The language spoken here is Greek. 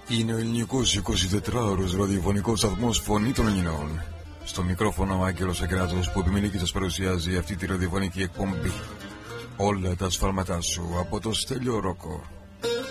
Είναι ο ελληνικός 24ωρος ραδιοφωνικός σταθμός Φωνή των Ελληνών. Στο μικρόφωνο ο Άγγελος Ακράτος που επιμείνει και σας παρουσιάζει αυτή τη ραδιοφωνική εκπομπή. Όλα τα σφάλματά σου από το Στέλιο Ρόκο.